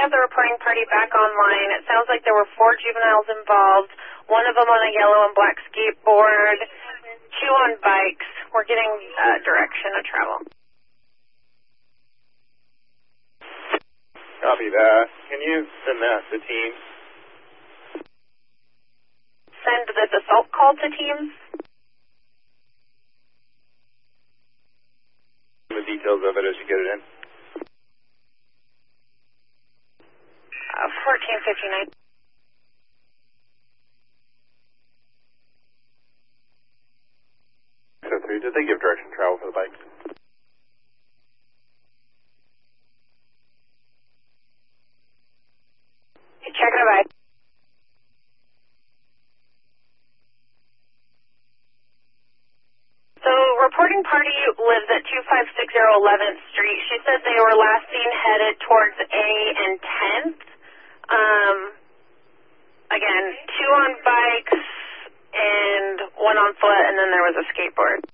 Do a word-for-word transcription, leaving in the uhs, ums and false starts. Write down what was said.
have the reporting party back online. It sounds like there were four juveniles involved, one of them on a yellow and black skateboard, two on bikes. We're getting uh, direction of travel. Copy that. Can you send that to Teams? Send this assault call to Teams. The details of it as you get it in. Uh, fourteen fifty-nine. So three, did they give direction of travel for the bikes? Check it out. So, reporting party lives at two five six zero eleventh Street. She said they were last seen headed towards A and tenth. Um, again, two on bikes and one on foot, and then there was a skateboard.